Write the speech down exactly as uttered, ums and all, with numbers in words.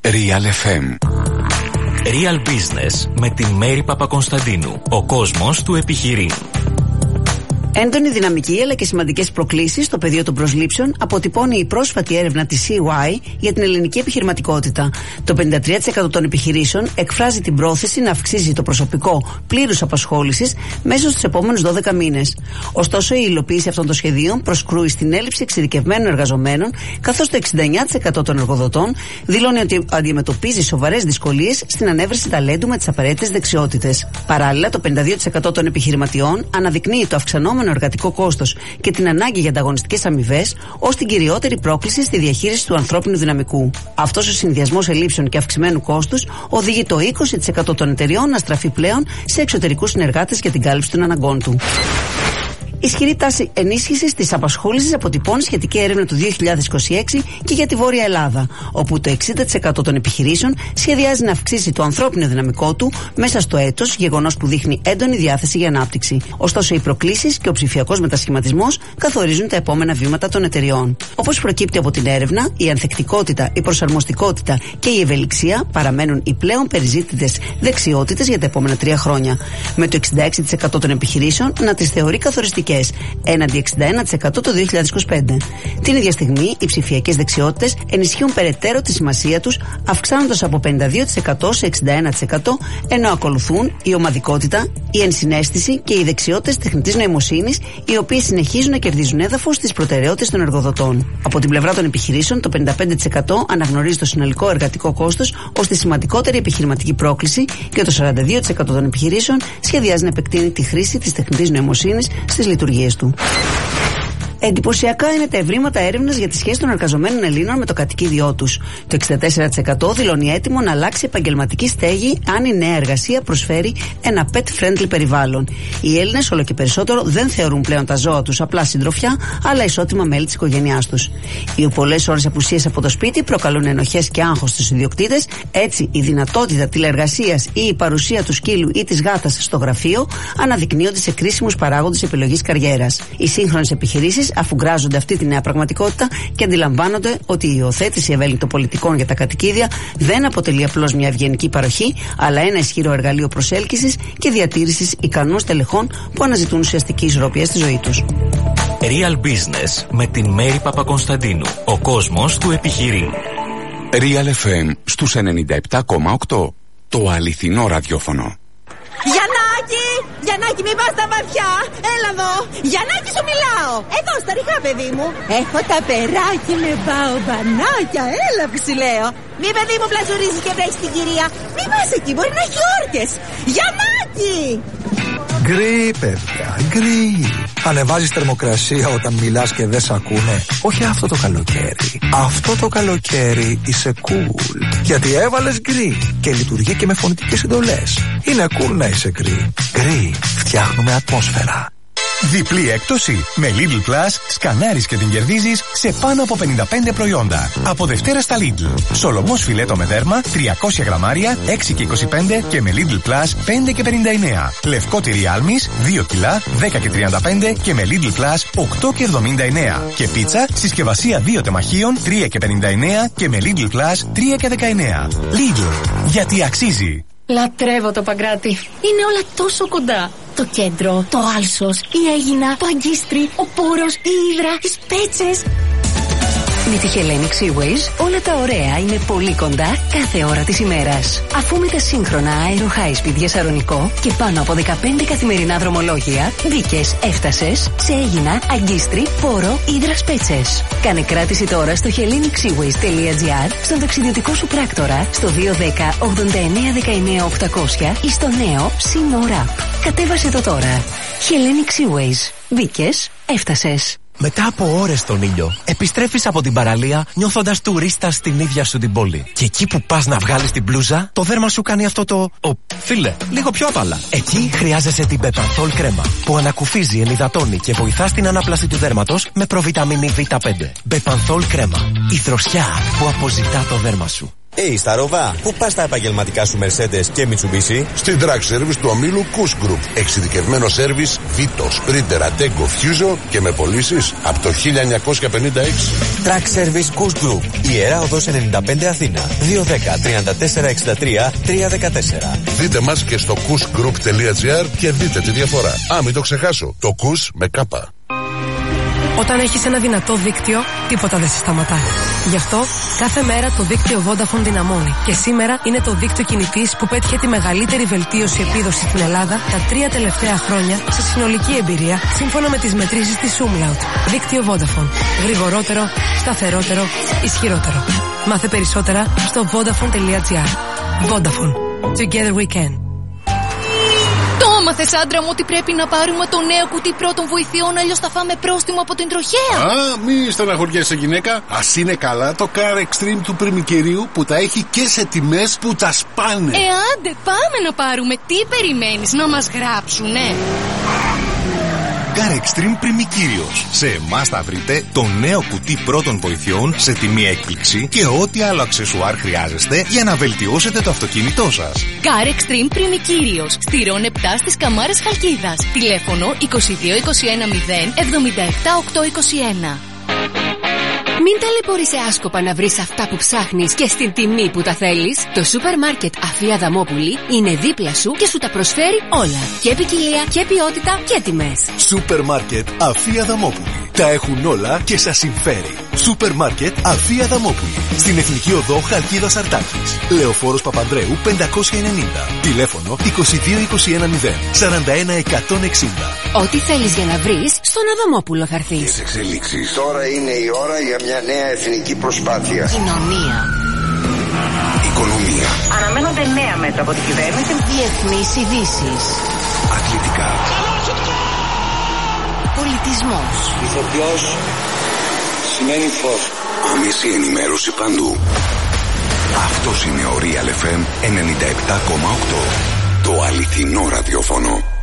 Real εφ εμ. Real Business με τη Μέρη Παπακονσταντίνου. Ο κόσμος του επιχειρεί. Έντονη δυναμική αλλά και σημαντικές προκλήσεις στο πεδίο των προσλήψεων αποτυπώνει η πρόσφατη έρευνα της σι γουάι για την ελληνική επιχειρηματικότητα. Το πενήντα τρία τοις εκατό των επιχειρήσεων εκφράζει την πρόθεση να αυξήσει το προσωπικό πλήρους απασχόλησης μέσα στους επόμενους δώδεκα μήνες. Ωστόσο, η υλοποίηση αυτών των σχεδίων προσκρούει στην έλλειψη εξειδικευμένων εργαζομένων, καθώς το εξήντα εννέα τοις εκατό των εργοδοτών δηλώνει ότι αντιμετωπίζει σοβαρές δυσκολίες στην ανέβρεση ταλέντου με τις απαραίτητες δεξιότητες. Παράλληλα, το πενήντα δύο τοις εκατό των επιχειρηματιών αναδεικνύει το αυξανόμενο εργατικό κόστος και την ανάγκη για ανταγωνιστικές αμοιβές ως την κυριότερη πρόκληση στη διαχείριση του ανθρώπινου δυναμικού. Αυτός ο συνδυασμός ελλείψεων και αυξημένου κόστους οδηγεί το είκοσι τοις εκατό των εταιριών να στραφεί πλέον σε εξωτερικούς συνεργάτες για την κάλυψη των αναγκών του. Ισχυρή τάση ενίσχυσης της απασχόλησης αποτυπώνει σχετική έρευνα του δύο χιλιάδες είκοσι έξι και για τη Βόρεια Ελλάδα, όπου το εξήντα τοις εκατό των επιχειρήσεων σχεδιάζει να αυξήσει το ανθρώπινο δυναμικό του μέσα στο έτος, γεγονός που δείχνει έντονη διάθεση για ανάπτυξη. Ωστόσο, οι προκλήσεις και ο ψηφιακός μετασχηματισμός καθορίζουν τα επόμενα βήματα των εταιριών. Όπως προκύπτει από την έρευνα, η ανθεκτικότητα, η προσαρμοστικότητα και η ευελιξία παραμένουν οι πλέον περιζήτητες δεξιότητες για τα επόμενα τρία χρόνια. Με το εξήντα έξι τοις εκατό των επιχειρήσεων να τις θεωρεί καθοριστικές, έναντι εξήντα ένα τοις εκατό το δύο χιλιάδες είκοσι πέντε. Την ίδια στιγμή, οι ψηφιακές δεξιότητες ενισχύουν περαιτέρω τη σημασία τους, αυξάνοντας από πενήντα δύο τοις εκατό σε εξήντα ένα τοις εκατό, ενώ ακολουθούν η ομαδικότητα, η ενσυναίσθηση και οι δεξιότητες τεχνητής νοημοσύνης, οι οποίες συνεχίζουν να κερδίζουν έδαφος στις προτεραιότητες των εργοδοτών. Από την πλευρά των επιχειρήσεων, το πενήντα πέντε τοις εκατό αναγνωρίζει το συνολικό εργατικό κόστος ως τη σημαντικότερη επιχειρηματική πρόκληση και το σαράντα δύο τοις εκατό των επιχειρήσεων σχεδιάζει να επεκτείνει τη χρήση της τεχνητής νοημοσύνης στις λειτουργίες του. Εντυπωσιακά είναι τα ευρήματα έρευνας για τη σχέση των εργαζομένων Ελλήνων με το κατοικίδιό τους. Το εξήντα τέσσερα τοις εκατό δηλώνει έτοιμο να αλλάξει επαγγελματική στέγη αν η νέα εργασία προσφέρει ένα pet-friendly περιβάλλον. Οι Έλληνες όλο και περισσότερο δεν θεωρούν πλέον τα ζώα τους απλά συντροφιά, αλλά ισότιμα μέλη της οικογένειάς τους. Οι πολλές ώρες απουσίας από το σπίτι προκαλούν ενοχές και άγχος στους ιδιοκτήτες, έτσι η δυνατότητα τηλεεργασίας ή η παρουσία του σκύλου ή της γάτας στο γραφείο αναδεικνύονται σε κρίσιμους παράγοντες επιλογής καριέρας. Οι σύγχρονες επιχειρήσεις αφουγκράζονται αυτή τη νέα πραγματικότητα και αντιλαμβάνονται ότι η υιοθέτηση ευέλικτων πολιτικών για τα κατοικίδια δεν αποτελεί απλώς μια ευγενική παροχή, αλλά ένα ισχυρό εργαλείο προσέλκυσης και διατήρησης ικανών στελεχών που αναζητούν ουσιαστική ισορροπία στη ζωή τους. Real Business με την Μέρη Παπακονσταντίνου. Ο κόσμος του επιχειρεί. Real εφ εμ στους ενενήντα επτά κόμμα οκτώ. Το αληθινό ραδιόφωνο. Γιαννάκη! Γιαννάκη, μην πας στα βαθιά! Έλα εδώ! Γιαννάκη, σου μιλάω! Εδώ, στα ριχά, παιδί μου! Έχω τα περάκι με μπαομπανάκια! Έλα που σου λέω! Μη, παιδί μου, πλαζουρίζει και βρέχει την κυρία! Μη πας εκεί, μπορεί να έχει όρκες! Γιαννάκη! Γκρι, παιδιά, γκρι. Ανεβάζεις θερμοκρασία όταν μιλάς και δεν σ' ακούνε. Όχι αυτό το καλοκαίρι. Αυτό το καλοκαίρι είσαι cool. Γιατί έβαλες γκρι και λειτουργεί και με φωνητικές εντολές. Είναι cool να είσαι γκρι. Γκρι, φτιάχνουμε ατμόσφαιρα. Διπλή έκπτωση. Με Lidl Plus σκανάρεις και την κερδίζεις σε πάνω από πενήντα πέντε προϊόντα. Από Δευτέρα στα Lidl. Σολομός φιλέτο με δέρμα τριακόσια γραμμάρια έξι και είκοσι πέντε και με Lidl Plus πέντε και πενήντα εννέα. Λευκό τυρί άλμης δύο κιλά δέκα και τριάντα πέντε και με Lidl Plus οκτώ και εβδομήντα εννέα. Και πίτσα συσκευασία δύο τεμαχίων τρία και πενήντα εννέα και με Lidl Plus τρία και δεκαεννέα. Lidl. Γιατί αξίζει. Λατρεύω το Παγκράτη. Είναι όλα τόσο κοντά. Το κέντρο, το Άλσος, η Αίγινα, το Αγκίστρι, ο Πόρος, η Ύδρα, οι Σπέτσες. Με τη Hellenic Seaways όλα τα ωραία είναι πολύ κοντά κάθε ώρα της ημέρας. Αφού με τα σύγχρονα Aero High Speed για Σαρονικό και πάνω από δεκαπέντε καθημερινά δρομολόγια, μπήκες, έφτασες σε Αίγινα, Αγκίστρι, Πόρο, Ύδρα, Σπέτσες. Κάνε κράτηση τώρα στο hellenic seaways τελεία gr, στον ταξιδιωτικό σου πράκτορα, στο δύο ένα μηδέν ογδόντα εννέα δεκαεννέα οκτακόσια ή στο νέο Sino Rap. Κατέβασε το τώρα. Hellenic Seaways. Μπήκες, έφτασες. Μετά από ώρες στον ήλιο, επιστρέφεις από την παραλία νιώθοντας τουρίστας στην ίδια σου την πόλη. Και εκεί που πας να βγάλεις την μπλούζα, το δέρμα σου κάνει αυτό το. Ο, φίλε, λίγο πιο άπαλα. Εκεί χρειάζεσαι την Bepanthol κρέμα, που ανακουφίζει, ενυδατώνει και βοηθά στην ανάπλαση του δέρματος με προβιταμίνη βι πέντε. Bepanthol κρέμα. Η δροσιά που αποζητά το δέρμα σου. Ε, hey, Σταρόβα, πού πας τα επαγγελματικά σου Mercedes και Mitsubishi? Στην Track Service του ομίλου Kuss Group. Εξειδικευμένο σέρβις Vito, Sprinter, Ateco, Fuso και με πωλήσεις από το χίλια εννιακόσια πενήντα έξι. Track Service Kuss Group. Ιερά Οδός ενενήντα πέντε Αθήνα. δύο ένα μηδέν, τρία τέσσερα έξι τρία, τρία ένα τέσσερα. Δείτε μας και στο kussgroup.gr και δείτε τη διαφορά. Α, μην το ξεχάσω. Το Kuss με κάπα. Όταν έχεις ένα δυνατό δίκτυο, τίποτα δεν σε σταματά. Γι' αυτό, κάθε μέρα το δίκτυο Vodafone δυναμώνει. Και σήμερα είναι το δίκτυο κινητής που πέτυχε τη μεγαλύτερη βελτίωση επίδοση στην Ελλάδα τα τρία τελευταία χρόνια σε συνολική εμπειρία, σύμφωνα με τις μετρήσεις της Umlaut. Δίκτυο Vodafone. Γρηγορότερο, σταθερότερο, ισχυρότερο. Μάθε περισσότερα στο vodafone.gr. Vodafone. Together we can. Το έμαθες, άντρα μου, ότι πρέπει να πάρουμε το νέο κουτί πρώτων βοηθειών, αλλιώς θα φάμε πρόστιμο από την τροχέα. Α, μη στεναχωριέσαι, γυναίκα. Ας είναι καλά το Car Extreme του πριμικερίου που τα έχει και σε τιμές που τα σπάνε. Ε, άντε, πάμε να πάρουμε. Τι περιμένεις, να μας γράψουνε? Car Extreme Πριμικύριος. Σε εμάς θα βρείτε το νέο κουτί πρώτων βοηθειών σε τιμή έκπληξη και ό,τι άλλο αξεσουάρ χρειάζεστε για να βελτιώσετε το αυτοκίνητό σας. Car Extreme Πριμικύριος. Στηρών επτά στις Καμάρες Χαλκίδας. Τηλέφωνο είκοσι δύο είκοσι ένα μηδέν εβδομήντα επτά οκτακόσια είκοσι ένα. Μην ταλαιπωρείσαι άσκοπα να βρεις αυτά που ψάχνεις και στην τιμή που τα θέλεις. Το σούπερ μάρκετ Αφή Αδαμόπουλη είναι δίπλα σου και σου τα προσφέρει όλα. Και ποικιλία και ποιότητα και τιμές. Σούπερ μάρκετ Αφή Αδαμόπουλη. Τα έχουν όλα και σας συμφέρει. Σούπερ μάρκετ Αφή Αδαμόπουλη. Στην Εθνική Οδό Χαλκίδας Αρτάκης. Λεωφόρος Παπανδρέου πεντακόσια ενενήντα. Τηλέφωνο είκοσι δύο είκοσι ένα μηδέν σαράντα ένα εκατόν εξήντα. Ό,τι θέλεις για να βρεις, στον Αδαμόπουλο θα έρθεις. Τις εξελίξεις. Τώρα είναι η ώρα για μια νέα εθνική προσπάθεια. Κοινωνία. Οικονομία. Αναμένονται νέα μέτρα από την κυβέρνηση. Διεθνείς ειδήσεις. Αθλητικά. Πολιτισμός. Ηθοποιός σημαίνει φως. Άμεση ενημέρωση παντού. Αυτός είναι ο Real εφ εμ ενενήντα επτά κόμμα οκτώ. Το αληθινό ραδιόφωνο.